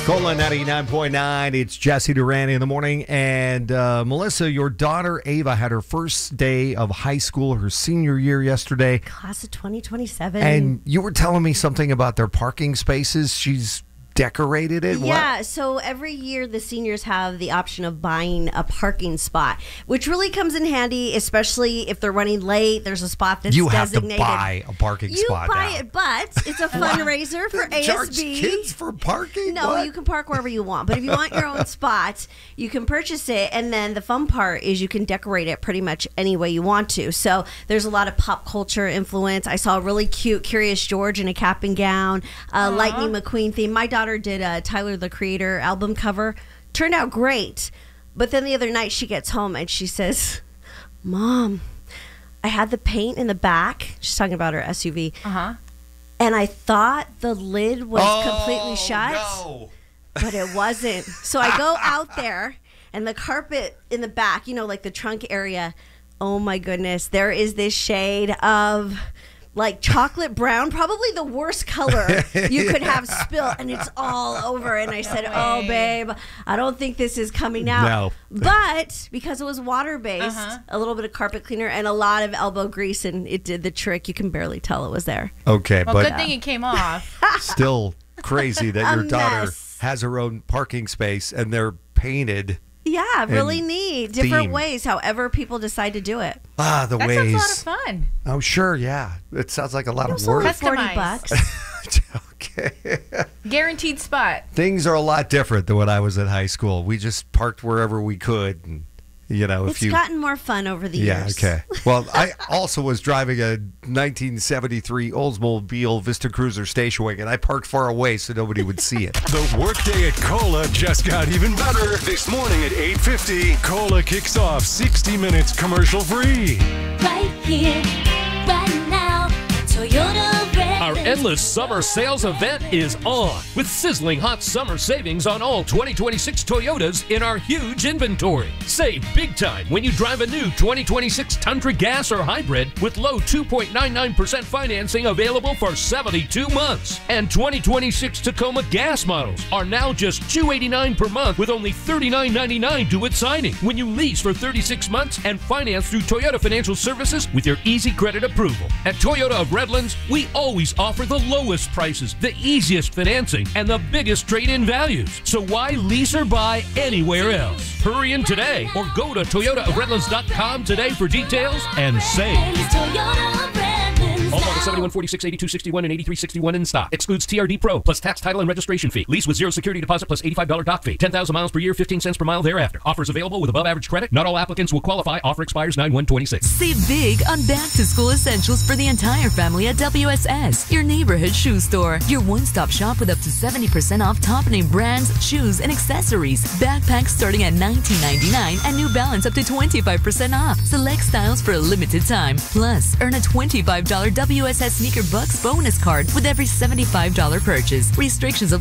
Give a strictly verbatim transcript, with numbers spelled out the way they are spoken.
Cola ninety-nine point nine. It's Jesse Durante in the morning. And uh, Melissa, your daughter Ava had her first day of high school, her senior year yesterday. Class of twenty twenty-seven. And you were telling me something about their parking spaces. She's decorated it? Yeah, What? so every year the seniors have the option of buying a parking spot, which really comes in handy, especially if they're running late. There's a spot that's You have designated. to buy a parking you spot buy now. it, but it's a fundraiser for They A S B. charge kids for parking? No, What? you can park wherever you want. But if you want your own spot, you can purchase it. And then the fun part is you can decorate it pretty much any way you want to. So there's a lot of pop culture influence. I saw a really cute Curious George in a cap and gown, uh, Lightning McQueen theme. My daughter did a Tyler, the Creator album cover. Turned out great. But then the other night she gets home and she says, Mom, I had the paint in the back. She's talking about her S U V. Uh-huh. And I thought the lid was Oh, completely shut, no. but it wasn't. So I go out there, and the carpet in the back, you know, like the trunk area, oh my goodness, there is this shade of like chocolate brown, probably the worst color you could have spilled, and it's all over. And I said, oh, babe, I don't think this is coming out. No. But because it was water-based, Uh-huh. a little bit of carpet cleaner and a lot of elbow grease, and it did the trick. You can barely tell it was there. Okay, Well, but good thing it came off. still crazy that A your daughter mess. has her own parking space and they're painted. Yeah, really And neat. Different themed. ways, however people decide to do it. Ah, the That ways. sounds a lot of fun. Oh, sure, yeah. It sounds like a lot of It's only work. forty Customized. bucks. Okay. Guaranteed spot. Things are a lot different than when I was in high school. We just parked wherever we could. And, you know, if It's you. gotten more fun over the Yeah, years. okay. Well, I also was driving a nineteen seventy-three Oldsmobile Vista Cruiser station wagon, and I parked far away so nobody would see it. The workday at Cola just got even better. This morning at eight fifty, Cola kicks off sixty minutes commercial free. Right here, right now, Toyota Our endless summer sales event is on with sizzling hot summer savings on all twenty twenty-six Toyotas in our huge inventory. Save big time when you drive a new twenty twenty-six Tundra Gas or Hybrid with low two point nine nine percent financing available for seventy-two months. And twenty twenty-six Tacoma Gas models are now just two hundred eighty-nine dollars per month with only thirty-nine ninety-nine due at signing when you lease for thirty-six months and finance through Toyota Financial Services with your easy credit approval. At Toyota of Redlands, we always offer the lowest prices, the easiest financing, and the biggest trade-in values. So why lease or buy anywhere else? Hurry in today or go to toyota of redlands dot com today for details and save. Toyota of Redlands All models now. seventy-one, forty-six, eighty-two, sixty-one, and eighty-three sixty-one in stock. Excludes T R D Pro plus tax, title, and registration fee. Lease with zero security deposit plus eighty-five dollars doc fee. ten thousand miles per year, fifteen cents per mile thereafter. Offers available with above average credit. Not all applicants will qualify. Offer expires nine one twenty-six. Save big on back-to-school essentials for the entire family at W S S, your neighborhood shoe store. Your one-stop shop with up to seventy percent off top-name brands, shoes, and accessories. Backpacks starting at nineteen ninety-nine and New Balance up to twenty-five percent off. Select styles for a limited time. Plus, earn a twenty-five dollars W S S Sneaker Bucks bonus card with every seventy-five dollars purchase. Restrictions apply.